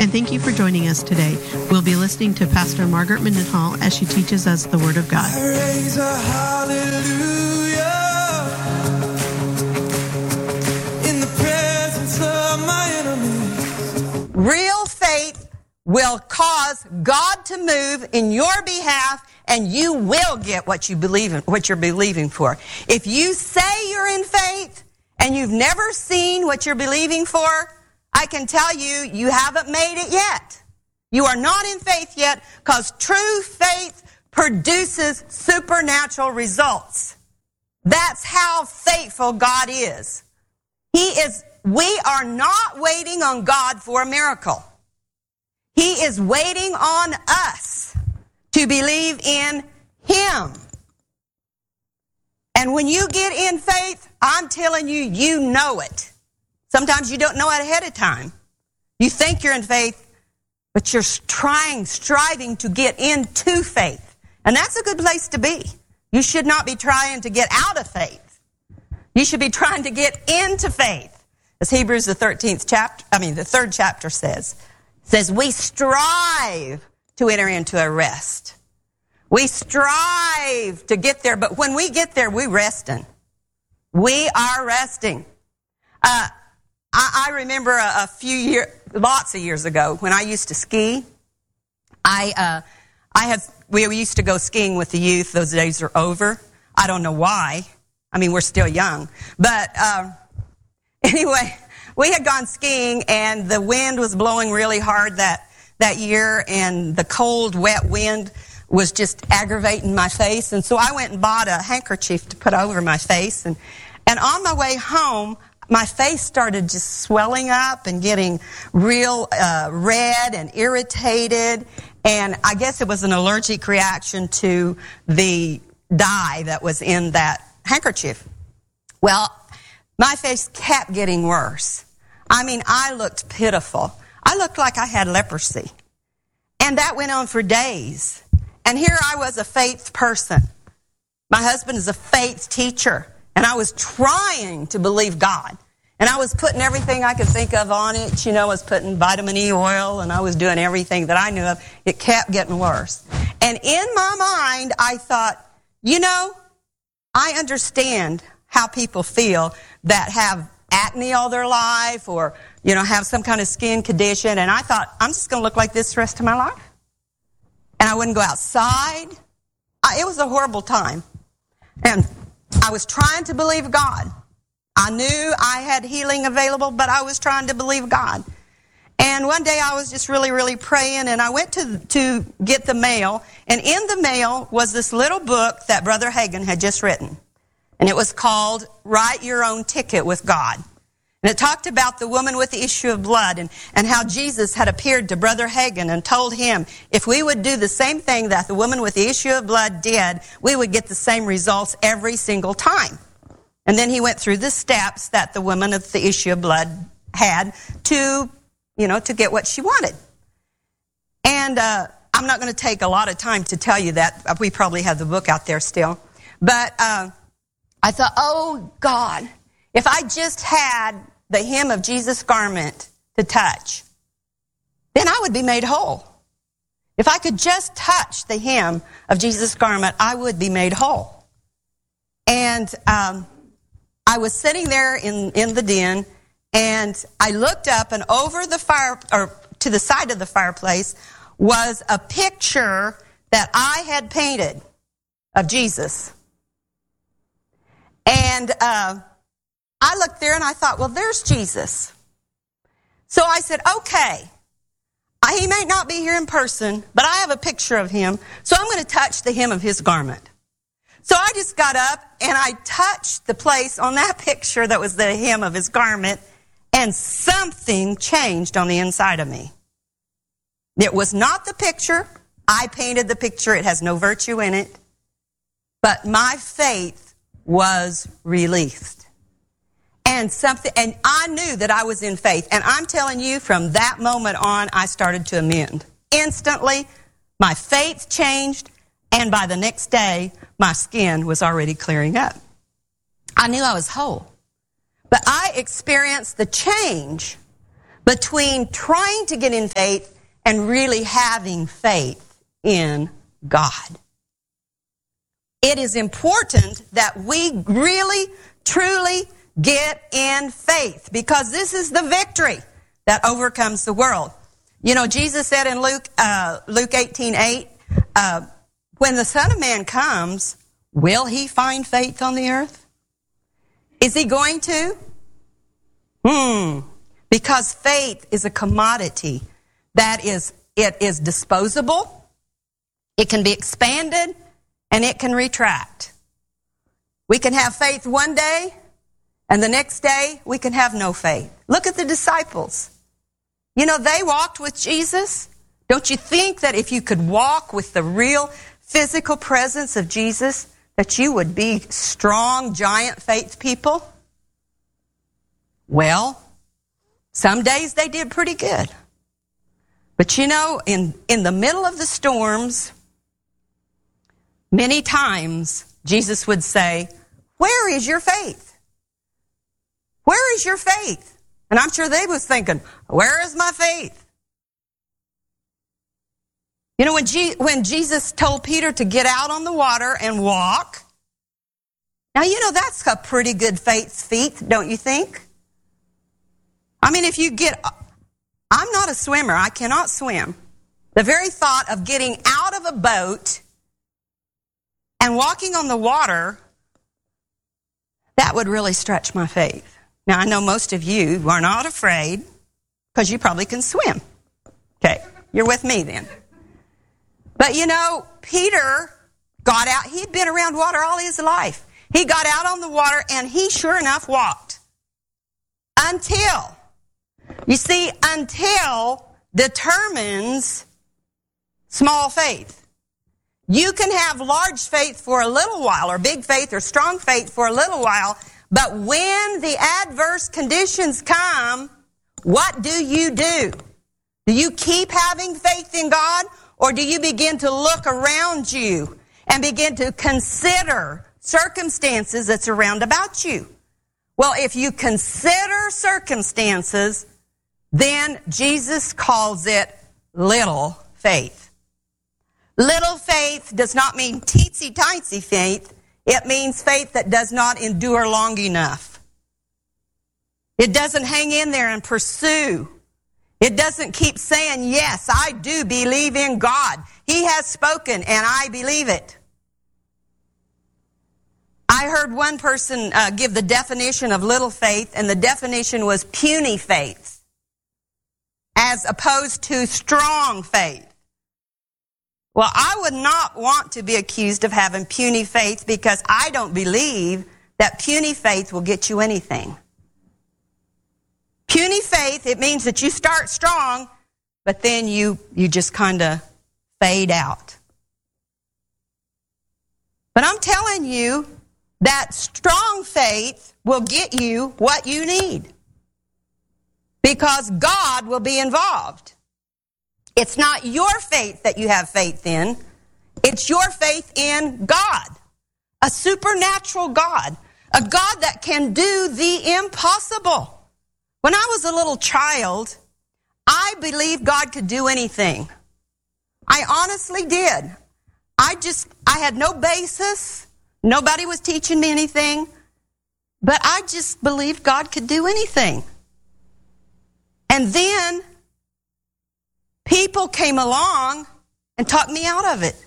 and thank you for joining us today. We'll be listening to Pastor Margaret Mendenhall as she teaches us the Word of God. I raise a hallelujah in the presence of my enemies. Real faith will cause God to move in your behalf, and you will get what you believe in, what you're believing for. If you say you're in faith and you've never seen what you're believing for, I can tell you, you haven't made it yet. You are not in faith yet, because true faith produces supernatural results. That's how faithful God is. We are not waiting on God for a miracle. He is waiting on us to believe in Him. And when you get in faith, I'm telling you, you know it. Sometimes you don't know it ahead of time. You think you're in faith, but you're striving to get into faith. And that's a good place to be. You should not be trying to get out of faith. You should be trying to get into faith. As Hebrews the third chapter says, we strive to enter into a rest. We strive to get there, but when we get there, we're resting. We are resting. I remember lots of years ago when I used to ski. We used to go skiing with the youth. Those days are over. I don't know why. I mean, we're still young. But anyway, we had gone skiing, and the wind was blowing really hard that year, and the cold, wet wind was just aggravating my face. And so I went and bought a handkerchief to put over my face. And on my way home, my face started just swelling up and getting real red and irritated. And I guess it was an allergic reaction to the dye that was in that handkerchief. Well, my face kept getting worse. I mean, I looked pitiful. I looked like I had leprosy. And that went on for days. And here I was, a faith person. My husband is a faith teacher. And I was trying to believe God. And I was putting everything I could think of on it. I was putting vitamin E oil, and I was doing everything that I knew of. It kept getting worse. And in my mind, I thought, I understand how people feel that have acne all their life, or, have some kind of skin condition. And I thought, I'm just going to look like this the rest of my life. And I wouldn't go outside. It was a horrible time. And I was trying to believe God. I knew I had healing available, but I was trying to believe God. And one day I was just really, really praying, and I went to get the mail. And in the mail was this little book that Brother Hagin had just written. And it was called Write Your Own Ticket with God. And it talked about the woman with the issue of blood, and how Jesus had appeared to Brother Hagin and told him if we would do the same thing that the woman with the issue of blood did, we would get the same results every single time. And then he went through the steps that the woman of the issue of blood had to get what she wanted. And I'm not going to take a lot of time to tell you that. We probably have the book out there still. But I thought, oh, God, if I just had the hem of Jesus' garment to touch, then I would be made whole. If I could just touch the hem of Jesus' garment, I would be made whole. And I was sitting there in the den, and I looked up, and over the fire, or to the side of the fireplace, was a picture that I had painted of Jesus. And I looked there and I thought, well, there's Jesus. So I said, okay, he may not be here in person, but I have a picture of him, so I'm going to touch the hem of his garment. So I just got up and I touched the place on that picture that was the hem of his garment, and something changed on the inside of me. It was not the picture. I painted the picture. It has no virtue in it. But my faith was released. And I knew that I was in faith. And I'm telling you, from that moment on, I started to amend. Instantly, my faith changed, and by the next day, my skin was already clearing up. I knew I was whole. But I experienced the change between trying to get in faith and really having faith in God. It is important that we really, truly get in faith, because this is the victory that overcomes the world. You know, Jesus said in Luke 18:8, when the Son of Man comes, will he find faith on the earth? Is he going to? Because faith is a commodity that is disposable, it can be expanded, and it can retract. We can have faith one day, and the next day we can have no faith. Look at the disciples. You know, they walked with Jesus. Don't you think that if you could walk with the real physical presence of Jesus, that you would be strong, giant faith people? Well, some days they did pretty good. But you know, in the middle of the storms, many times Jesus would say, where is your faith? Where is your faith? And I'm sure they was thinking, where is my faith? You know, when Jesus told Peter to get out on the water and walk, now, you know, that's a pretty good faith feat, don't you think? I mean, I'm not a swimmer. I cannot swim. The very thought of getting out of a boat and walking on the water, that would really stretch my faith. Now, I know most of you are not afraid because you probably can swim. Okay, you're with me then. But you know, Peter got out. He'd been around water all his life. He got out on the water and he sure enough walked. Until determines small faith. You can have large faith for a little while, or big faith or strong faith for a little while, but when the adverse conditions come, what do? Do you keep having faith in God, or do you begin to look around you and begin to consider circumstances that's around about you? Well, if you consider circumstances, then Jesus calls it little faith. Little faith does not mean teensy-tiny faith. It means faith that does not endure long enough. It doesn't hang in there and pursue. It doesn't keep saying, yes, I do believe in God. He has spoken and I believe it. I heard one person give the definition of little faith, and the definition was puny faith, as opposed to strong faith. Well, I would not want to be accused of having puny faith, because I don't believe that puny faith will get you anything. Puny faith, it means that you start strong, but then you just kind of fade out. But I'm telling you that strong faith will get you what you need, because God will be involved. It's not your faith that you have faith in. It's your faith in God, a supernatural God, a God that can do the impossible. When I was a little child, I believed God could do anything. I honestly did. I had no basis. Nobody was teaching me anything. But I just believed God could do anything. And then people came along and talked me out of it.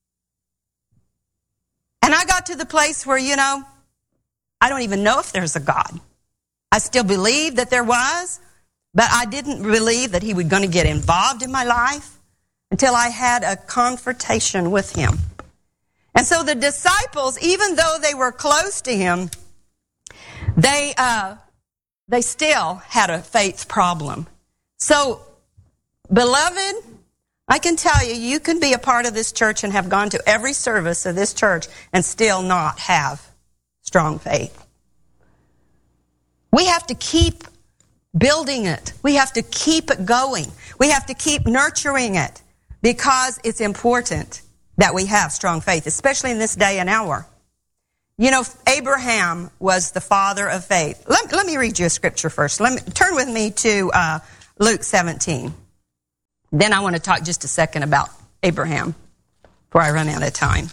And I got to the place where, I don't even know if there's a God. I still believe that there was, but I didn't believe that he was going to get involved in my life until I had a confrontation with him. And so the disciples, even though they were close to him, they still had a faith problem. So, beloved, I can tell you, you can be a part of this church and have gone to every service of this church and still not have strong faith. We have to keep building it. We have to keep it going. We have to keep nurturing it, because it's important that we have strong faith, especially in this day and hour. Abraham was the father of faith. Let me read you a scripture first. Turn with me to Luke 17. Then I want to talk just a second about Abraham before I run out of time.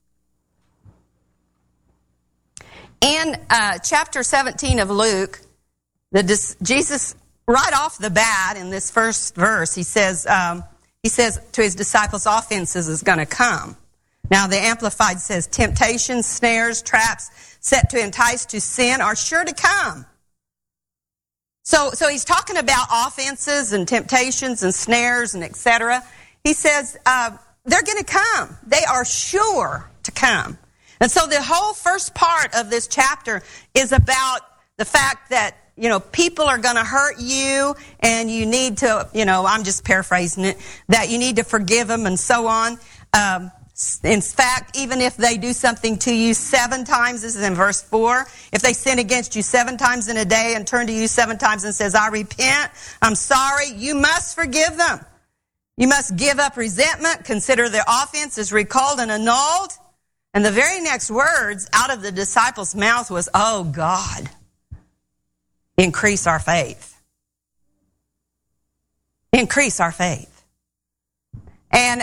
In chapter 17 of Luke, Jesus, right off the bat in this first verse, he says to his disciples, offenses is going to come. Now the Amplified says, temptations, snares, traps set to entice to sin are sure to come. So he's talking about offenses and temptations and snares and etc. He says, they're going to come. They are sure to come. And so the whole first part of this chapter is about the fact that, people are going to hurt you and you need to, I'm just paraphrasing it, that you need to forgive them and so on. In fact, even if they do something to you 7 times, this is in verse 4, if they sin against you 7 times in a day and turn to you 7 times and says, I repent, I'm sorry, you must forgive them. You must give up resentment, consider their offense is recalled and annulled. And the very next words out of the disciples' mouth was, oh God, increase our faith. Increase our faith. And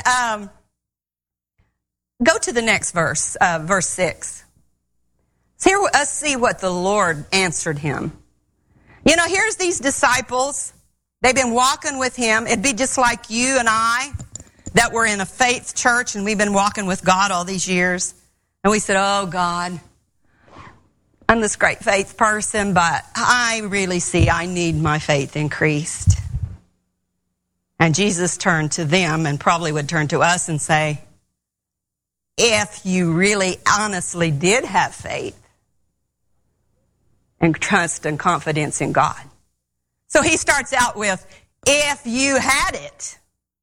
go to the next verse, verse 6. So here us see what the Lord answered him. Here's these disciples. They've been walking with him. It'd be just like you and I that were in a faith church and we've been walking with God all these years. And we said, oh God, I'm this great faith person, but I really see I need my faith increased. And Jesus turned to them and probably would turn to us and say, if you really honestly did have faith and trust and confidence in God. So he starts out with, if you had it.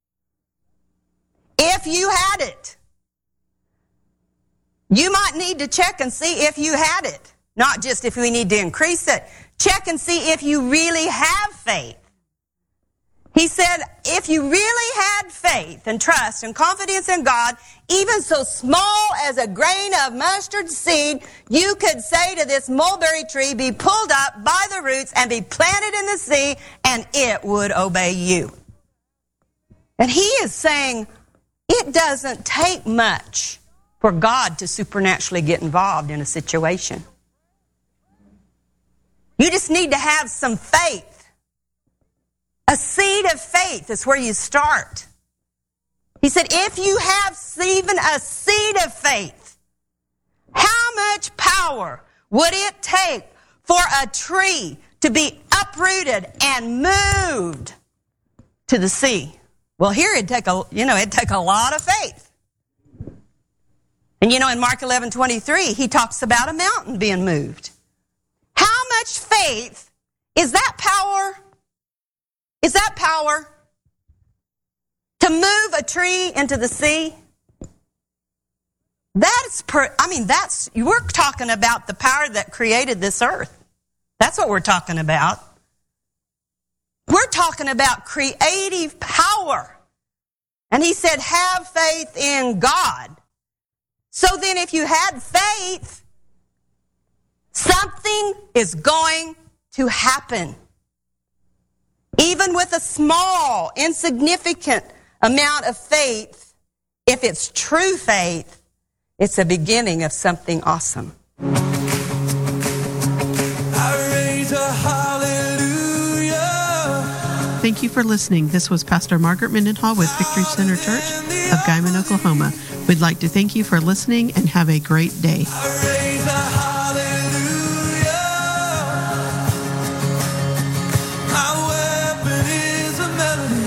If you had it. You might need to check and see if you had it. Not just if we need to increase it. Check and see if you really have faith. He said, if you really had faith and trust and confidence in God, even so small as a grain of mustard seed, you could say to this mulberry tree, be pulled up by the roots and be planted in the sea, and it would obey you. And he is saying, it doesn't take much for God to supernaturally get involved in a situation. You just need to have some faith. A seed of faith is where you start. He said, if you have even a seed of faith, how much power would it take for a tree to be uprooted and moved to the sea? Well, here it'd take a lot of faith. And in Mark 11:23, he talks about a mountain being moved. How much faith is that power? Is that power to move a tree into the sea? We're talking about the power that created this earth. That's what we're talking about. We're talking about creative power. And he said, have faith in God. So then if you had faith, something is going to happen. Even with a small, insignificant amount of faith, if it's true faith, it's the beginning of something awesome. I raise a hallelujah. Thank you for listening. This was Pastor Margaret Mendenhall with Victory Center Church of Guyman, Oklahoma. We'd like to thank you for listening and have a great day. I raise a hallelujah. My weapon is a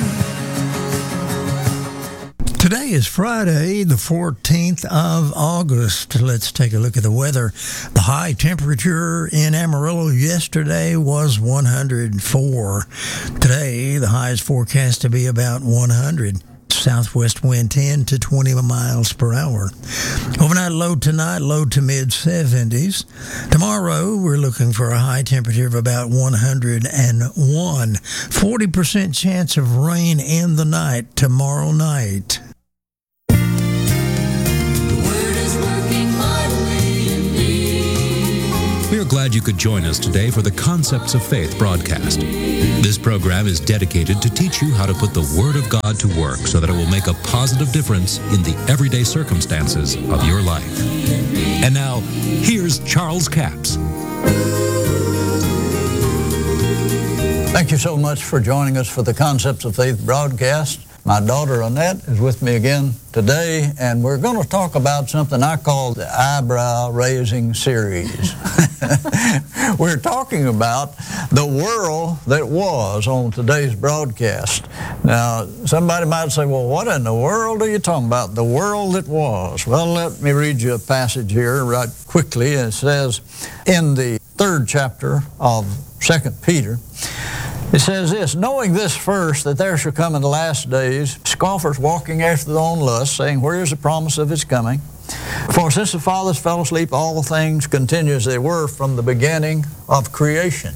melody. Today is Friday, the 14th of August. Let's take a look at the weather. The high temperature in Amarillo yesterday was 104. Today, the high is forecast to be about 100. Southwest wind 10 to 20 miles per hour. Overnight low tonight, low to mid-70s. Tomorrow, we're looking for a high temperature of about 101. 40% chance of rain in the night tomorrow night. We are glad glad you could join us today for the Concepts of Faith broadcast. This program is dedicated to teach you how to put the Word of God to work so that it will make a positive difference in the everyday circumstances of your life. And now, here's Charles Capps. Thank you so much for joining us for the Concepts of Faith broadcast. My daughter Annette is with me again today, and we're going to talk about something I call the eyebrow-raising series. We're talking about the world that was on today's broadcast. Now, somebody might say, well, what in the world are you talking about? The world that was. Well, let me read you a passage here right quickly. It says in the 3rd chapter of 2 Peter, it says this, knowing this first, that there shall come in the last days scoffers walking after their own lust, saying, where is the promise of his coming? For since the fathers fell asleep, all things continue as they were from the beginning of creation.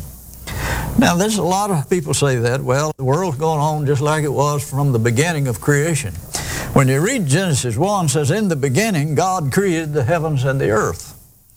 Now, there's a lot of people say that. Well, the world's going on just like it was from the beginning of creation. When you read Genesis 1, it says, in the beginning, God created the heavens and the earth.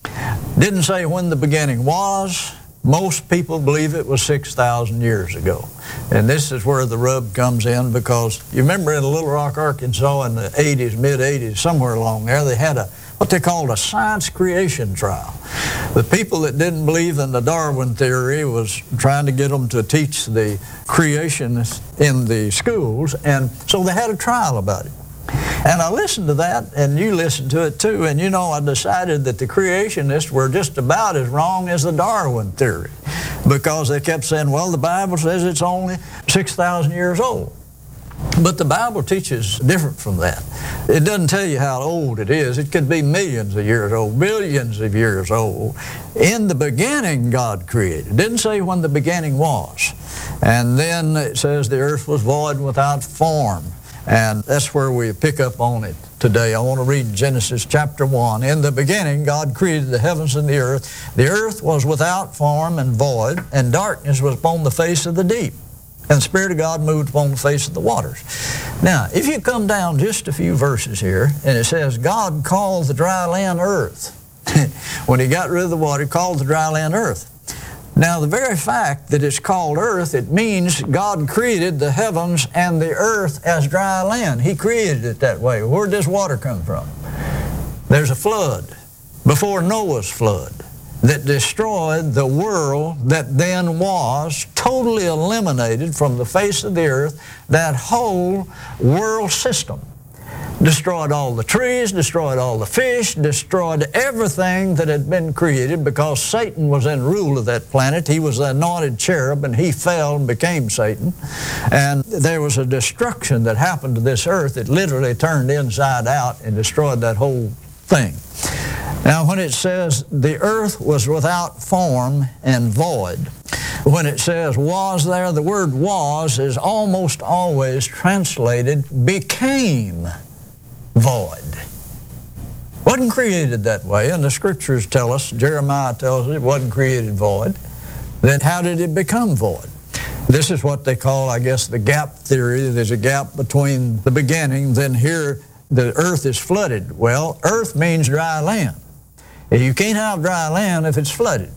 Didn't say when the beginning was. Most people believe it was 6,000 years ago. And this is where the rub comes in, because you remember in Little Rock, Arkansas in the 80s, mid-80s, somewhere along there, they had what they called a science creation trial. The people that didn't believe in the Darwin theory was trying to get them to teach the creation in the schools, and so they had a trial about it. And I listened to that, and you listened to it too, and I decided that the creationists were just about as wrong as the Darwin theory, because they kept saying, well, the Bible says it's only 6,000 years old. But the Bible teaches different from that. It doesn't tell you how old it is. It could be millions of years old, billions of years old. In the beginning, God created. It didn't say when the beginning was. And then it says the earth was void and without form. And that's where we pick up on it today. I want to read Genesis chapter 1. In the beginning, God created the heavens and the earth. The earth was without form and void, and darkness was upon the face of the deep. And the Spirit of God moved upon the face of the waters. Now, if you come down just a few verses here, and it says, God called the dry land earth. When he got rid of the water, he called the dry land earth. Now, the very fact that it's called earth, it means God created the heavens and the earth as dry land. He created it that way. Where does water come from? There's a flood before Noah's flood that destroyed the world that then was, totally eliminated from the face of the earth, that whole world system. Destroyed all the trees, destroyed all the fish, destroyed everything that had been created, because Satan was in rule of that planet. He was the anointed cherub, and he fell and became Satan. And there was a destruction that happened to this earth. It literally turned inside out and destroyed that whole thing. Now, when it says the earth was without form and void, when it says was there, the word was is almost always translated became void. Wasn't created that way, and the scriptures tell us, Jeremiah tells us it wasn't created void. Then how did it become void? This is what they call, I guess, the gap theory. There's a gap between the beginning, then here the earth is flooded. Well, earth means dry land. You can't have dry land if it's flooded.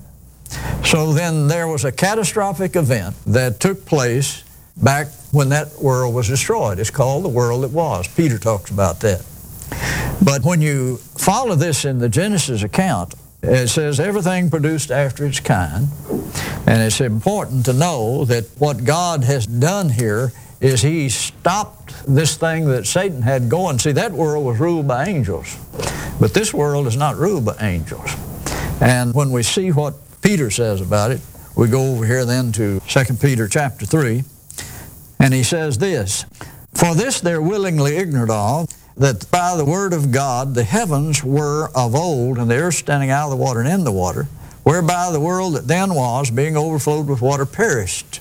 So then there was a catastrophic event that took place back when that world was destroyed. It's called the world that was. Peter talks about that. But when you follow this in the Genesis account, it says everything produced after its kind. And it's important to know that what God has done here is he stopped this thing that Satan had going. See, that world was ruled by angels. But this world is not ruled by angels. And when we see what Peter says about it, we go over here then to 2 Peter chapter 3. And he says this, for this they're willingly ignorant of, that by the word of God the heavens were of old, and the earth standing out of the water and in the water, whereby the world that then was, being overflowed with water, perished.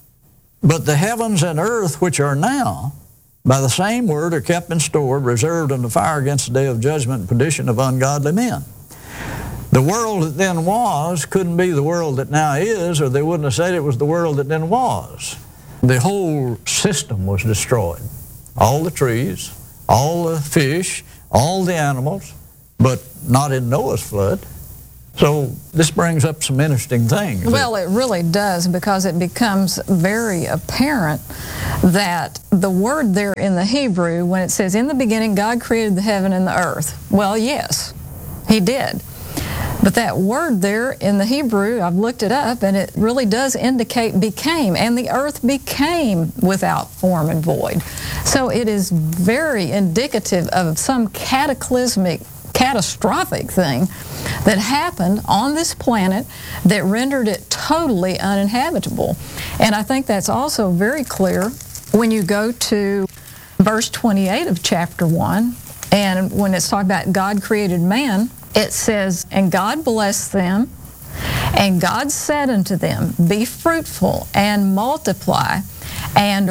But the heavens and earth which are now, by the same word are kept and stored, reserved unto fire against the day of judgment and perdition of ungodly men. The world that then was couldn't be the world that now is, or they wouldn't have said it was the world that then was. The whole system was destroyed. All the trees, all the fish, all the animals, but not in Noah's flood. So this brings up some interesting things. Well, it really does, because it becomes very apparent that the word there in the Hebrew, when it says, in the beginning God created the heaven and the earth. Well, yes, He did. But that word there in the Hebrew, I've looked it up, and it really does indicate became, and the earth became without form and void. So it is very indicative of some catastrophic thing that happened on this planet that rendered it totally uninhabitable. And I think that's also very clear when you go to verse 28 of chapter 1, and when it's talking about God created man, it says, and God blessed them, and God said unto them, be fruitful and multiply and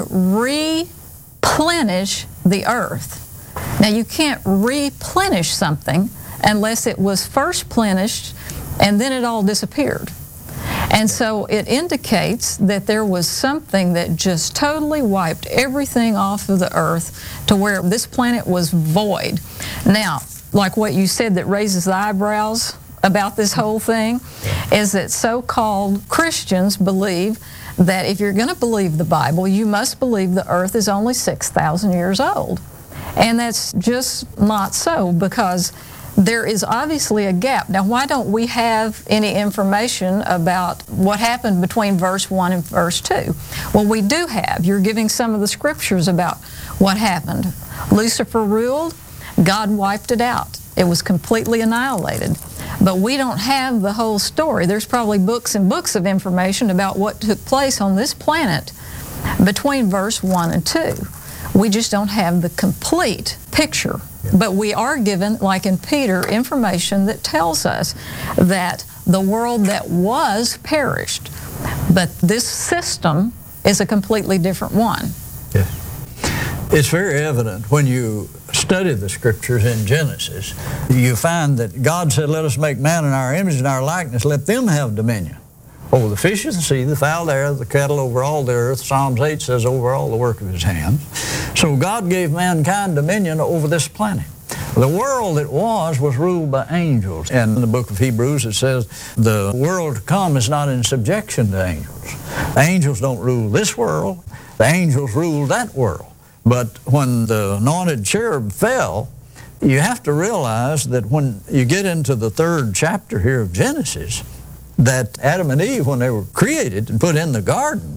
replenish the earth. Now, you can't replenish something unless it was first plenished and then it all disappeared. And so it indicates that there was something that just totally wiped everything off of the earth to where this planet was void. Now, like what you said that raises the eyebrows about this whole thing is that so-called Christians believe that if you're going to believe the Bible, you must believe the earth is only 6,000 years old. And that's just not so, because there is obviously a gap. Now, why don't we have any information about what happened between verse 1 and verse 2? Well, we do have. You're giving some of the scriptures about what happened. Lucifer ruled. God wiped it out. It was completely annihilated. But we don't have the whole story. There's probably books and books of information about what took place on this planet between verse 1 and 2. We just don't have the complete picture. But we are given, like in Peter, information that tells us that the world that was perished. But this system is a completely different one. Yes. It's very evident when you study the scriptures in Genesis. You find that God said, let us make man in our image and our likeness, let them have dominion over the fish of the sea, the fowl of the air, the cattle over all the earth. Psalms 8 says, over all the work of his hands. So God gave mankind dominion over this planet. The world that was ruled by angels. And in the book of Hebrews it says, the world to come is not in subjection to angels. The angels don't rule this world. The angels rule that world. But when the anointed cherub fell, you have to realize that when you get into the 3rd chapter here of Genesis, that Adam and Eve, when they were created and put in the garden,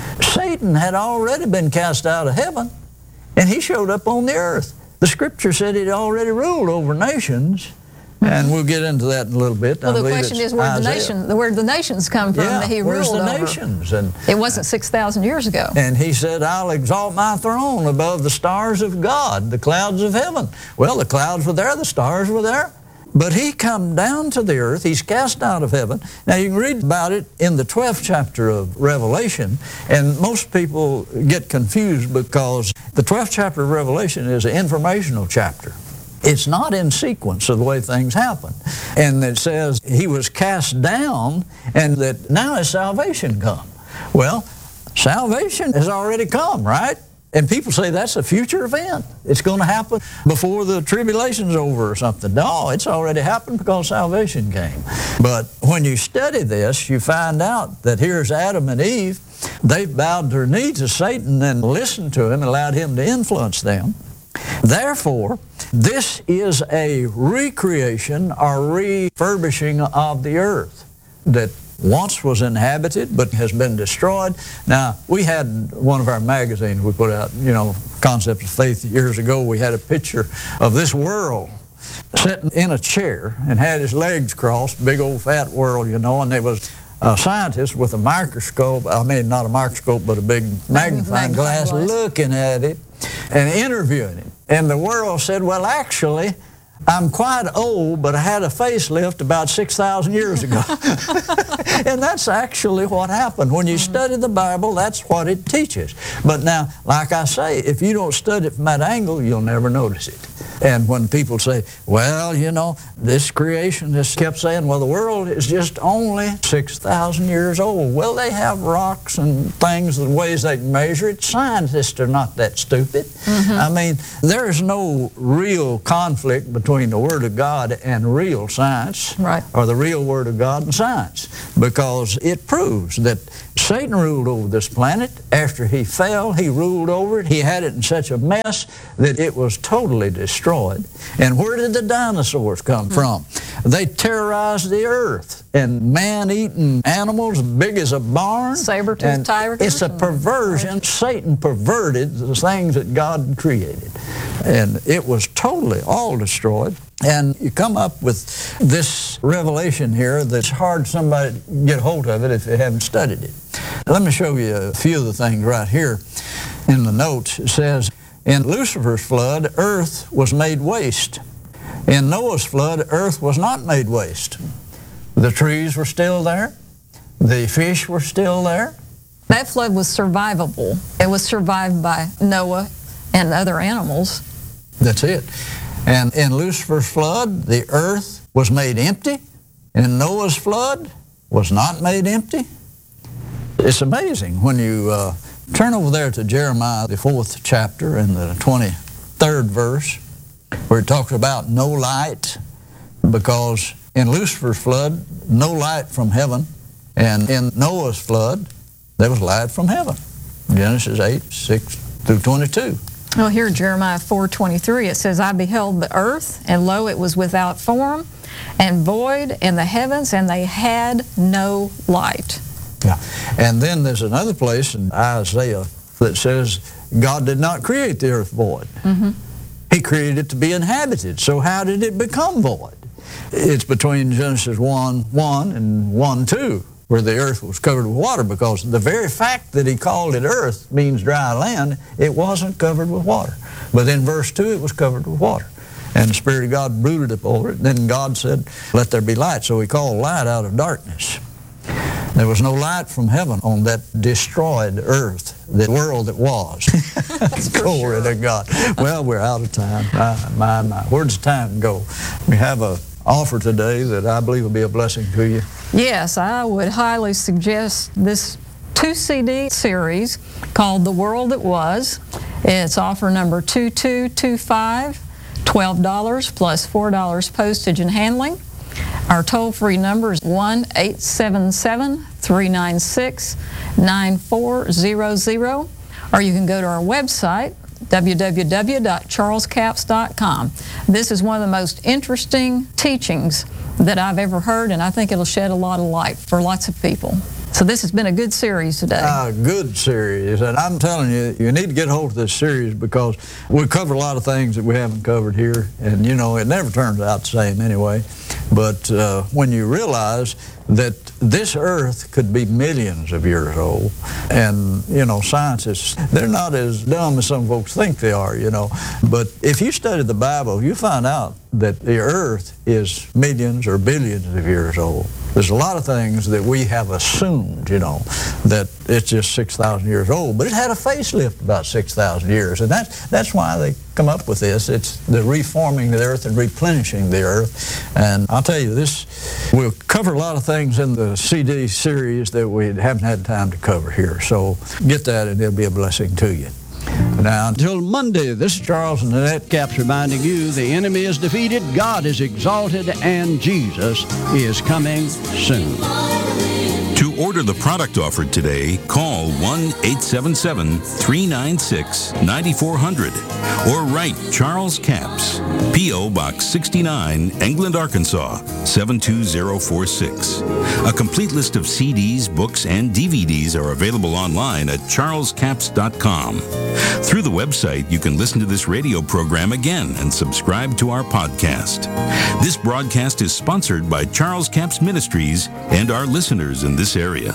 Satan had already been cast out of heaven, and he showed up on the earth. The scripture said he'd already ruled over nations, and we'll get into that in a little bit. Well, the question is where the nations come from that he ruled over. Where's the nations? And it wasn't 6,000 years ago. And he said, I'll exalt my throne above the stars of God, the clouds of heaven. Well, the clouds were there, the stars were there. But he come down to the earth. He's cast out of heaven. Now, you can read about it in the 12th chapter of Revelation, and most people get confused because the 12th chapter of Revelation is an informational chapter. It's not in sequence of the way things happen. And it says he was cast down and that now is salvation come. Well, salvation has already come, right? And people say that's a future event. It's going to happen before the tribulation's over or something. No, it's already happened because salvation came. But when you study this, you find out that here's Adam and Eve. They've bowed their knee to Satan and listened to him and allowed him to influence them. Therefore, this is a recreation or refurbishing of the earth that once was inhabited but has been destroyed. Now, we had one of our magazines we put out, Concepts of Faith years ago. We had a picture of this world sitting in a chair and had his legs crossed, big old fat world, and there was a scientist with a microscope, not a microscope, but a big magnifying glass looking at it and interviewing him. And the world said, well, actually, I'm quite old, but I had a facelift about 6,000 years ago. And that's actually what happened. When you study the Bible, that's what it teaches. But now, like I say, if you don't study it from that angle, you'll never notice it. And when people say, well, this creation just kept saying, well, the world is just only 6,000 years old. Well, they have rocks and things, the ways they can measure it. Scientists are not that stupid. There's no real conflict between between the Word of God and real science, Right. or the real Word of God and science, because it proves that Satan ruled over this planet. After he fell, he ruled over it. He had it in such a mess that it was totally destroyed. And where did the dinosaurs come from? They terrorized the earth, and man-eating animals big as a barn. Saber-toothed And tigers. It's a perversion. Satan perverted the things that God created. And it was totally all destroyed. And you come up with this revelation here that's hard somebody to get hold of it if they haven't studied it. Let me show you a few of the things right here in the notes. It says, in Lucifer's flood, earth was made waste. In Noah's flood, earth was not made waste. The trees were still there. The fish were still there. That flood was survivable. It was survived by Noah and other animals. That's it. And in Lucifer's flood, the earth was made empty. In Noah's flood, was not made empty. It's amazing when you turn over there to Jeremiah, the 4th chapter, and the 23rd verse, where it talks about no light, because in Lucifer's flood, no light from heaven, and in Noah's flood, there was light from heaven. Genesis 8, 6 through 22. Well, here in Jeremiah 4:23, it says, I beheld the earth, and lo, it was without form and void, and the heavens, and they had no light. Yeah. And then there's another place in Isaiah that says God did not create the earth void. He created it to be inhabited. So how did it become void? It's between Genesis 1:1 and 1:2, where the earth was covered with water, because the very fact that he called it earth means dry land. It wasn't covered with water. But in verse 2, it was covered with water. And the Spirit of God brooded over it. Then God said, let there be light. So he called light out of darkness. There was no light from heaven on that destroyed earth, the world that was. Glory to God. Well, we're out of time. My. Where does time go? We have an offer today that I believe will be a blessing to you. Yes, I would highly suggest this 2-CD series called The World That Was. It's offer number 2225, $12 plus $4 postage and handling. Our toll-free number is 1-877-396-9400, or you can go to our website, www.charlescaps.com. This is one of the most interesting teachings that I've ever heard, and I think it'll shed a lot of light for lots of people. So this has been a good series today. A good series, and I'm telling you, you need to get hold of this series, because we cover a lot of things that we haven't covered here, and you know, it never turns out the same anyway. But when you realize that this earth could be millions of years old, and you know, scientists, they're not as dumb as some folks think they are, you know. But if you study the Bible, you find out that the earth is millions or billions of years old. There's a lot of things that we have assumed, you know, that it's just 6,000 years old, but it had a facelift about 6,000 years, and that's why they come up with this. It's the reforming the earth and replenishing the earth. And I'll tell you, this will cover a lot of things in the CD series that we haven't had time to cover here. So get that, and it'll be a blessing to you. Now, until Monday, this is Charles and Annette Capps reminding you the enemy is defeated, God is exalted, and Jesus is coming soon. To order the product offered today, call 1-877-396-9400 or write Charles Capps, P.O. Box 69, England, Arkansas, 72046. A complete list of CDs, books, and DVDs are available online at charlescapps.com. Through the website, you can listen to this radio program again and subscribe to our podcast. This broadcast is sponsored by Charles Capps Ministries and our listeners in this area.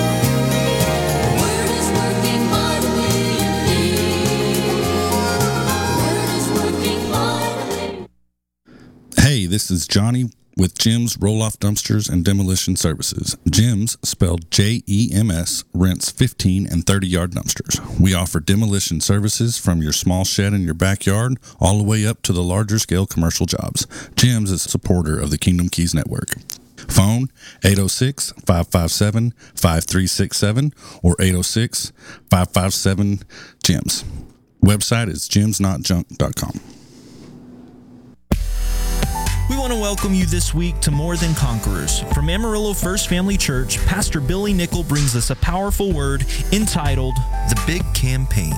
Hey, this is Johnny with Jim's Roll-Off Dumpsters and Demolition Services. Jim's, spelled J-E-M-S, rents 15 and 30-yard dumpsters. We offer demolition services from your small shed in your backyard all the way up to the larger scale commercial jobs. Jim's is a supporter of the Kingdom Keys Network. Phone 806-557-5367 or 806-557-JIMS. Website is jimsnotjunk.com. We want to welcome you this week to More Than Conquerors. From Amarillo First Family Church, Pastor Billy Nickel brings us a powerful word entitled, The Big Campaign.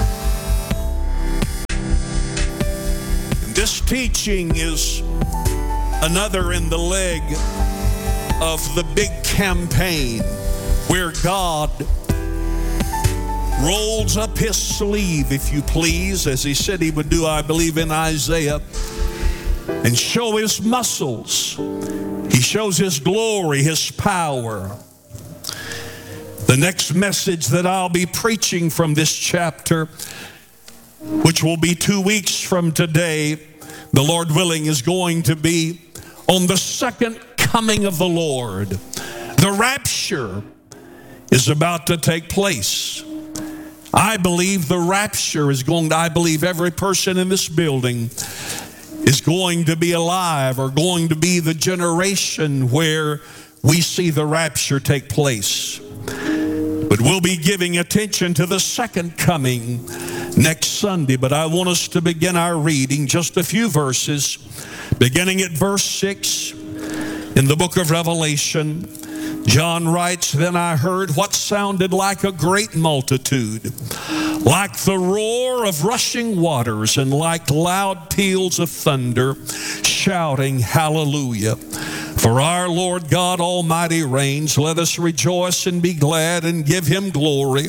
This teaching is another in the leg of the big campaign, where God rolls up his sleeve, if you please, as he said he would do, I believe, in Isaiah, and show his muscles. He shows his glory, his power. The next message that I'll be preaching from this chapter, which will be 2 weeks from today, the Lord willing, is going to be on the second coming of the Lord. The rapture is about to take place. I believe the rapture is going to, I believe every person in this building is going to be alive, or going to be the generation where we see the rapture take place. But we'll be giving attention to the second coming next Sunday. But I want us to begin our reading, just a few verses, beginning at verse 6 in the book of Revelation. John writes, "Then I heard what sounded like a great multitude, like the roar of rushing waters, and like loud peals of thunder, shouting, Hallelujah! For our Lord God Almighty reigns. Let us rejoice and be glad and give him glory.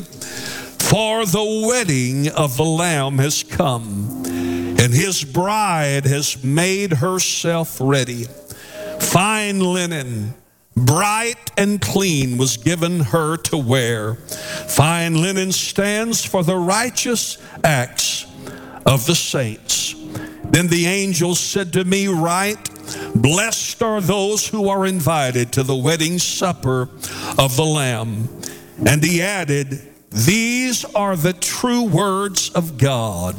For the wedding of the Lamb has come, and his bride has made herself ready. Fine linen, bright and clean, was given her to wear. Fine linen stands for the righteous acts of the saints. Then the angel said to me, Write, blessed are those who are invited to the wedding supper of the Lamb. And he added, These are the true words of God.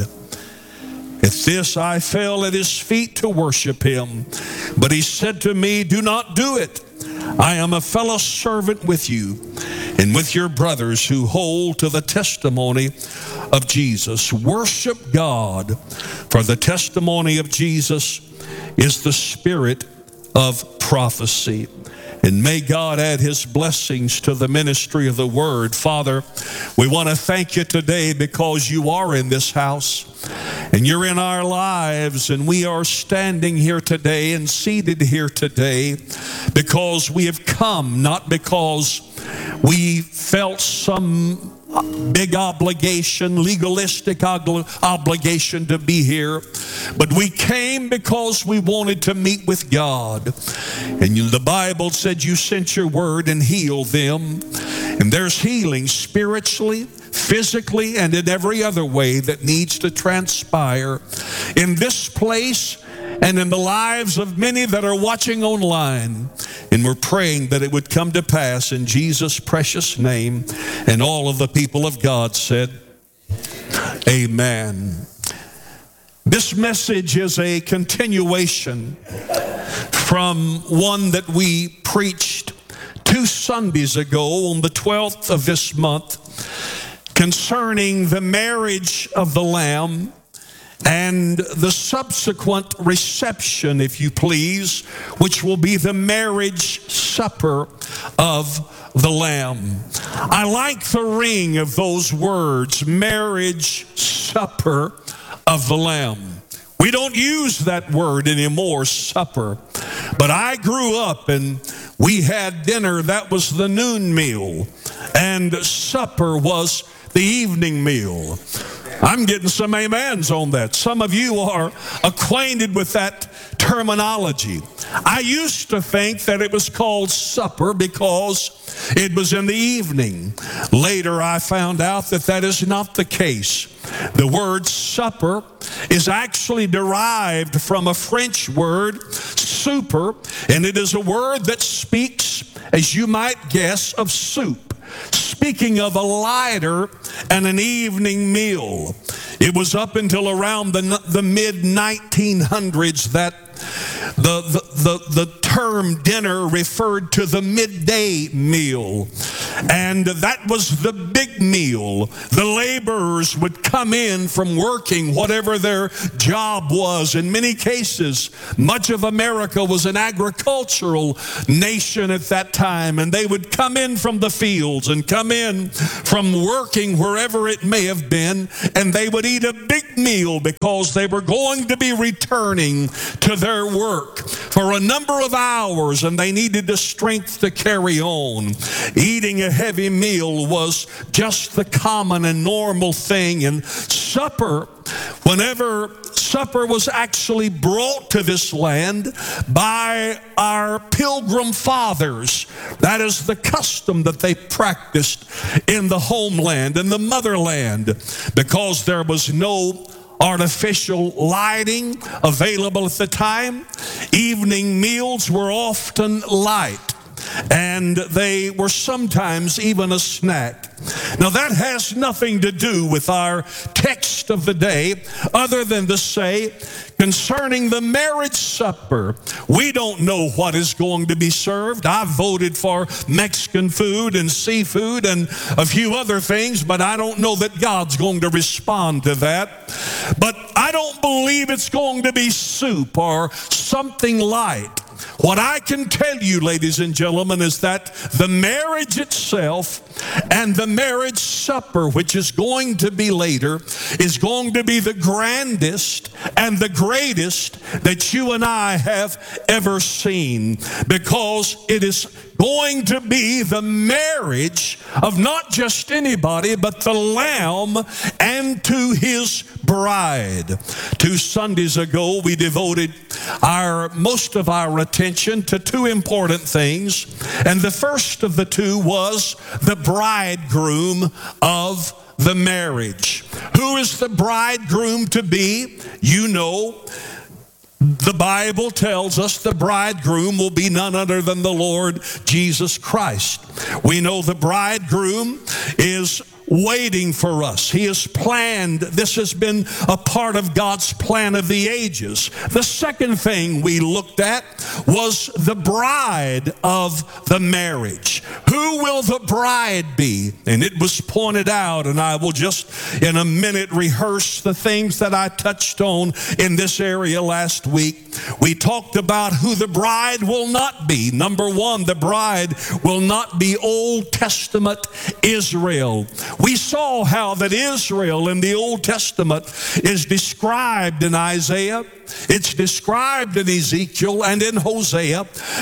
At this I fell at his feet to worship him. But he said to me, Do not do it. I am a fellow servant with you and with your brothers who hold to the testimony of Jesus. Worship God, for the testimony of Jesus is the spirit of prophecy. And may God add his blessings to the ministry of the word. Father, we want to thank you today because you are in this house and you're in our lives, and we are standing here today and seated here today because we have come, not because we felt some big obligation, legalistic obligation to be here, but we came because we wanted to meet with God. And the Bible said you sent your word and healed them, and there's healing spiritually, physically, and in every other way that needs to transpire in this place and in the lives of many that are watching online. And we're praying that it would come to pass in Jesus' precious name. And all of the people of God said, Amen. This message is a continuation from one that we preached 2 Sundays ago on the 12th of this month concerning the marriage of the Lamb and the subsequent reception, if you please, which will be the marriage supper of the Lamb. I like the ring of those words, marriage supper of the Lamb. We don't use that word anymore, supper. But I grew up and we had dinner, that was the noon meal, and supper was the evening meal. I'm getting some amens on that. Some of you are acquainted with that terminology. I used to think that it was called supper because it was in the evening. Later I found out that that is not the case. The word supper is actually derived from a French word, souper, and it is a word that speaks, as you might guess, of soup. Speaking of a lighter and an evening meal. It was up until around the mid-1900s that the term dinner referred to the midday meal. And that was the big meal. The laborers would come in from working, whatever their job was. In many cases, much of America was an agricultural nation at that time, and they would come in from the fields and come in from working wherever it may have been, and they would eat a big meal because they were going to be returning to their work for a number of hours, and they needed the strength to carry on. Eating a heavy meal was just the common and normal thing. And supper, whenever supper was actually brought to this land by our pilgrim fathers, that is the custom that they practiced in the homeland, in the motherland, because there was no artificial lighting available at the time. Evening meals were often light, and they were sometimes even a snack. Now that has nothing to do with our text of the day, other than to say concerning the marriage supper, we don't know what is going to be served. I voted for Mexican food and seafood and a few other things, but I don't know that God's going to respond to that. But I don't believe it's going to be soup or something light. What I can tell you, ladies and gentlemen, is that the marriage itself and the marriage supper, which is going to be later, is going to be the grandest and the greatest that you and I have ever seen, because it is going to be the marriage of not just anybody, but the Lamb and to his bride. 2 Sundays ago, we devoted most of our attention to two important things, and the first of the two was the bridegroom of the marriage. Who is the bridegroom to be? You know, the Bible tells us the bridegroom will be none other than the Lord Jesus Christ. We know the bridegroom is waiting for us. He has planned. This has been a part of God's plan of the ages. The second thing we looked at was the bride of the marriage. Who will the bride be? And it was pointed out, and I will just in a minute rehearse the things that I touched on in this area last week. We talked about who the bride will not be. Number one, the bride will not be Old Testament Israel. We saw how that Israel in the Old Testament is described in Isaiah, it's described in Ezekiel and in Hosea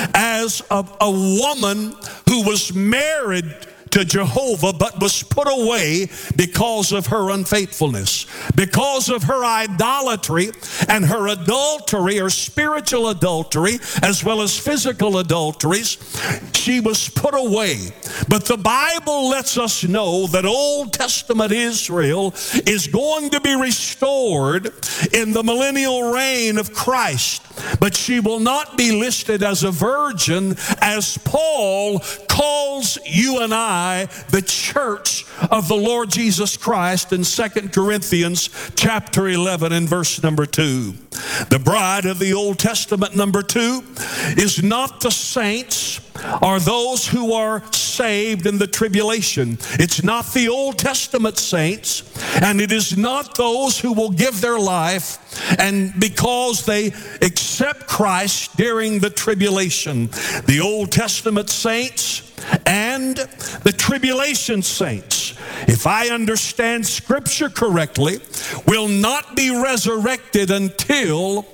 as a woman who was married to Jehovah, but was put away because of her unfaithfulness, because of her idolatry and her adultery, or spiritual adultery, as well as physical adulteries. She was put away. But the Bible lets us know that Old Testament Israel is going to be restored in the millennial reign of Christ. But she will not be listed as a virgin, as Paul calls you and I the church of the Lord Jesus Christ in 2 Corinthians chapter 11 and verse number 2. The bride of the Old Testament, number 2, is not the saints or those who are saved in the tribulation. It's not the Old Testament saints, and it is not those who will give their life and because they accept Christ during the tribulation. The Old Testament saints and the tribulation saints, if I understand Scripture correctly, will not be resurrected until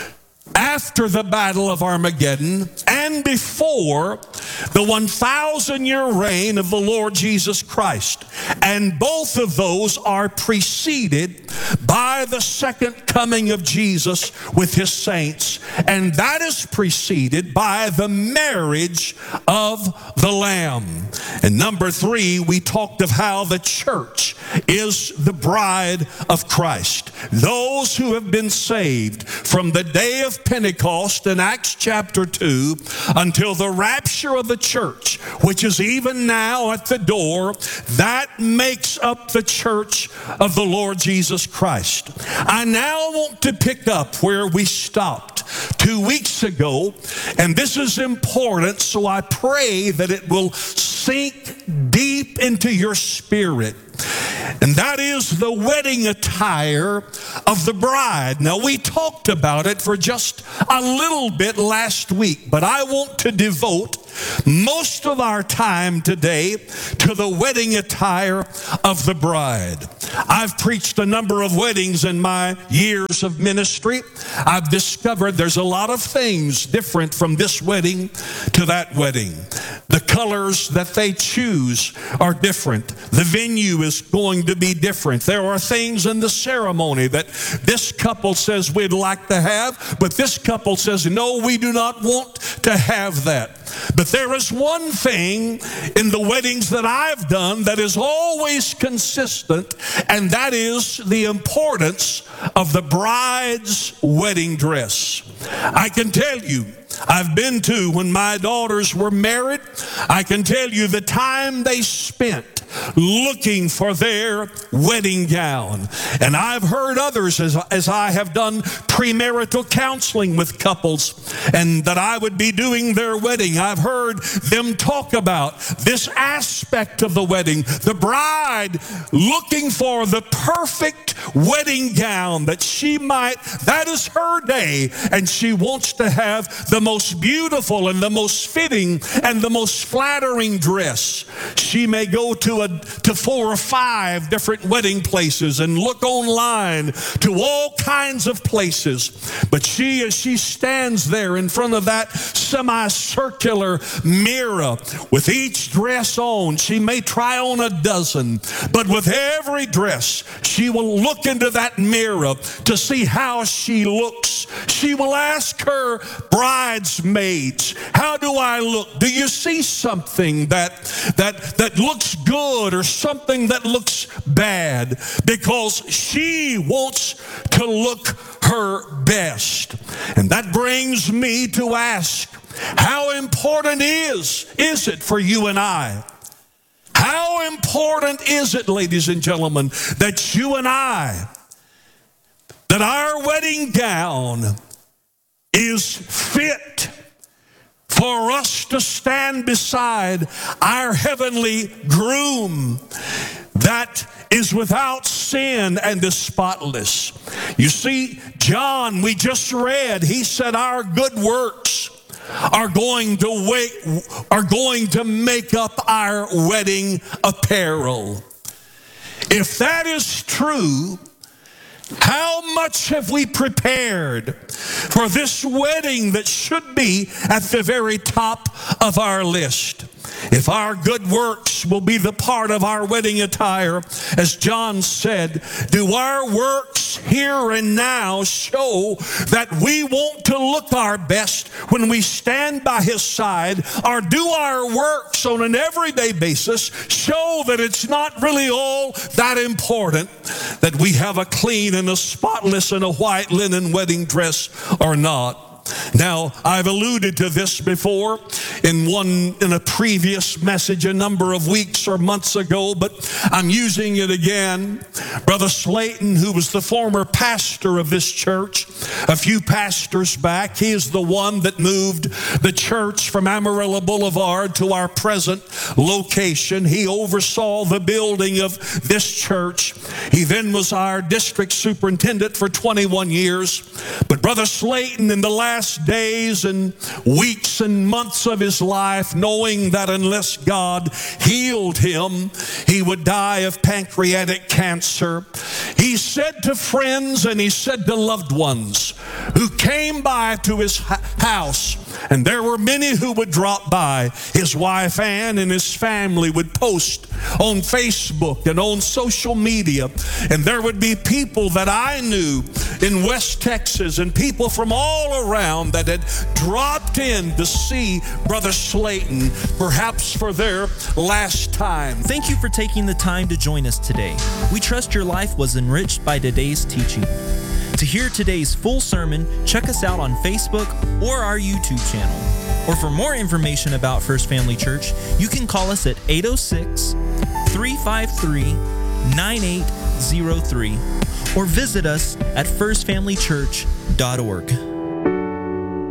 after the Battle of Armageddon and before the 1,000-year reign of the Lord Jesus Christ. And both of those are preceded by the second coming of Jesus with his saints. And that is preceded by the marriage of the Lamb. And number 3, we talked of how the church is the bride of Christ. Those who have been saved from the day of Pentecost in Acts chapter 2 until the rapture of the church, which is even now at the door, that makes up the church of the Lord Jesus Christ. I now want to pick up where we stopped 2 weeks ago, and this is important, so I pray that it will sink deep into your spirit. And that is the wedding attire of the bride. Now, we talked about it for just a little bit last week, but I want to devote most of our time today to the wedding attire of the bride. I've preached a number of weddings in my years of ministry. I've discovered there's a lot of things different from this wedding to that wedding. The colors that they choose are different. The venue is going to be different. There are things in the ceremony that this couple says we'd like to have, but this couple says, no, we do not want to have that. But there is one thing in the weddings that I've done that is always consistent, and that is the importance of the bride's wedding dress. I can tell you, I've been to when my daughters were married, I can tell you the time they spent looking for their wedding gown. And I've heard others, as I have done premarital counseling with couples, and that I would be doing their wedding, I've heard them talk about this aspect of the wedding. The bride looking for the perfect wedding gown that that is her day, and she wants to have the most beautiful and the most fitting and the most flattering dress. She may go to 4 or 5 different wedding places and look online to all kinds of places. But as she stands there in front of that semicircular mirror with each dress on, she may try on a dozen, but with every dress, she will look into that mirror to see how she looks. She will ask her bridesmaids, how do I look? Do you see something that looks good or something that looks bad? Because she wants to look her best. And that brings me to ask, how important is it for you and I? How important is it, ladies and gentlemen, that you and I, that our wedding gown is fit for us to stand beside our heavenly groom that is without sin and is spotless? You see, John, we just read, he said our good works are going to make up our wedding apparel. If that is true, how much have we prepared for this wedding that should be at the very top of our list? If our good works will be the part of our wedding attire, as John said, do our works here and now show that we want to look our best when we stand by his side? Or do our works on an everyday basis show that it's not really all that important that we have a clean and a spotless and a white linen wedding dress or not? Now, I've alluded to this before in a previous message a number of weeks or months ago, but I'm using it again. Brother Slayton, who was the former pastor of this church a few pastors back, he is the one that moved the church from Amarillo Boulevard to our present location. He oversaw the building of this church. He then was our district superintendent for 21 years. But Brother Slayton, in the last days and weeks and months of his life, knowing that unless God healed him, he would die of pancreatic cancer, he said to friends and he said to loved ones who came by to his house, and there were many who would drop by. His wife Ann and his family would post on Facebook and on social media, and there would be people that I knew in West Texas and people from all around that had dropped in to see Brother Slayton, perhaps for their last time. Thank you for taking the time to join us today. We trust your life was enriched by today's teaching. To hear today's full sermon, check us out on Facebook or our YouTube channel. Or for more information about First Family Church, you can call us at 806-353-9803 or visit us at firstfamilychurch.org.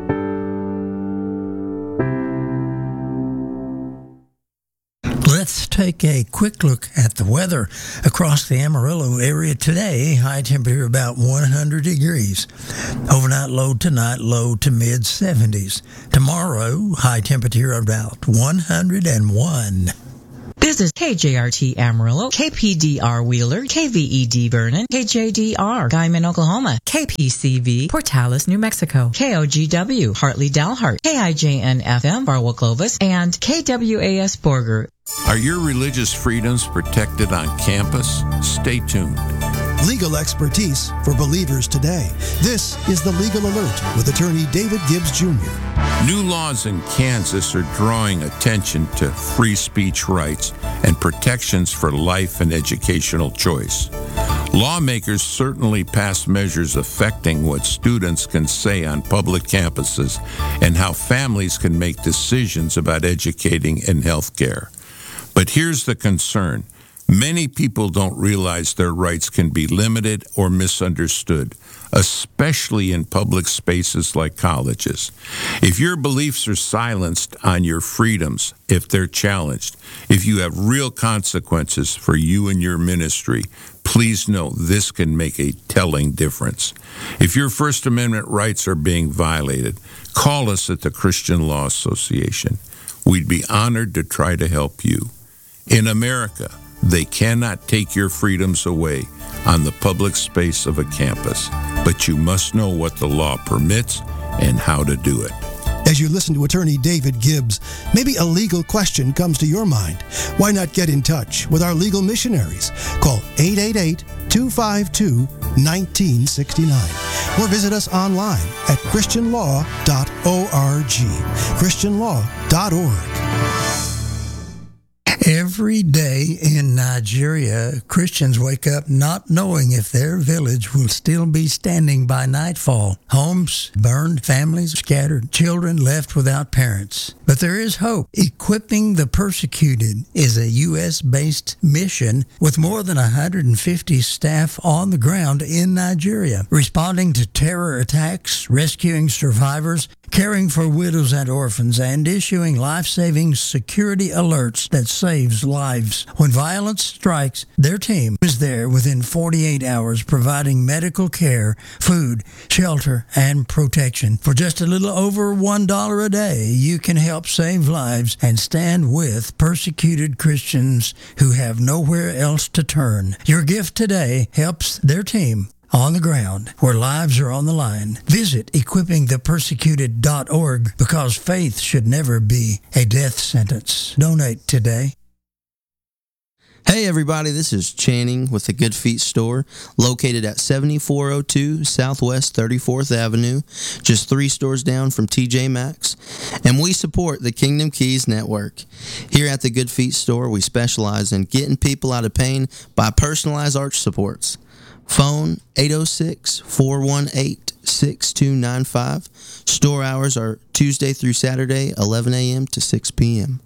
take a quick look at the weather across the Amarillo area today. High temperature about 100 degrees. Overnight low tonight, low to mid 70s. Tomorrow, high temperature about 101. This is KJRT Amarillo, KPDR Wheeler, KVED Vernon, KJDR Guyman, Oklahoma, KPCV Portales, New Mexico, KOGW Hartley Dalhart, KIJN FM Barwell Clovis, and KWAS Borger. Are your religious freedoms protected on campus? Stay tuned. Legal expertise for believers today. This is the Legal Alert with attorney David Gibbs Jr. New laws in Kansas are drawing attention to free speech rights and protections for life and educational choice. Lawmakers certainly passed measures affecting what students can say on public campuses and how families can make decisions about educating and health care. But here's the concern. Many people don't realize their rights can be limited or misunderstood, especially in public spaces like colleges. If your beliefs are silenced on your freedoms, if they're challenged, if you have real consequences for you and your ministry, please know this can make a telling difference. If your First Amendment rights are being violated, call us at the Christian Law Association. We'd be honored to try to help you. In America, they cannot take your freedoms away on the public space of a campus, but you must know what the law permits and how to do it. As you listen to attorney David Gibbs, maybe a legal question comes to your mind. Why not get in touch with our legal missionaries? Call 888-252-1969 or visit us online at christianlaw.org. christianlaw.org. Every day in Nigeria, Christians wake up not knowing if their village will still be standing by nightfall. Homes burned, families scattered, children left without parents. But there is hope. Equipping the Persecuted is a U.S.-based mission with more than 150 staff on the ground in Nigeria, responding to terror attacks, rescuing survivors, caring for widows and orphans, and issuing life-saving security alerts that saves lives. When violence strikes, their team is there within 48 hours providing medical care, food, shelter, and protection. For just a little over $1 a day, you can help save lives and stand with persecuted Christians who have nowhere else to turn. Your gift today helps their team on the ground where lives are on the line. Visit equippingthepersecuted.org because faith should never be a death sentence. Donate today. Hey everybody, this is Channing with the Good Feet store, located at 7402 Southwest 34th Avenue, just 3 stores down from TJ Maxx, and we support the Kingdom Keys Network. Here at the Good Feet store, we specialize in getting people out of pain by personalized arch supports. Phone 806-418-6295. Store hours are Tuesday through Saturday, 11 a.m. to 6 p.m.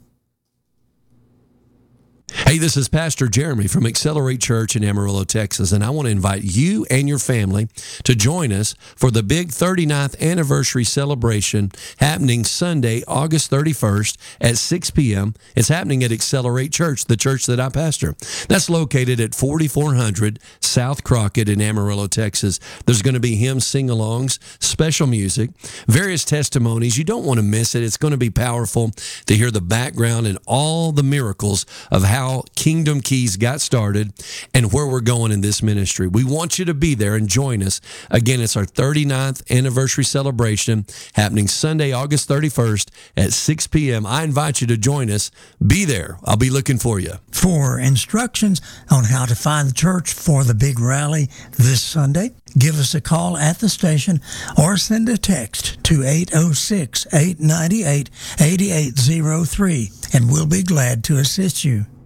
Hey, this is Pastor Jeremy from Accelerate Church in Amarillo, Texas, and I want to invite you and your family to join us for the big 39th anniversary celebration happening Sunday, August 31st at 6 p.m. It's happening at Accelerate Church, the church that I pastor. That's located at 4400 South Crockett in Amarillo, Texas. There's going to be hymn sing-alongs, special music, various testimonies. You don't want to miss it. It's going to be powerful to hear the background and all the miracles of how Kingdom Keys got started and where we're going in this ministry. We want you to be there and join us. Again, it's our 39th anniversary celebration happening Sunday, August 31st at 6 p.m. I invite you to join us. Be there. I'll be looking for you. For instructions on how to find the church for the big rally this Sunday, give us a call at the station or send a text to 806-898-8803, and we'll be glad to assist you.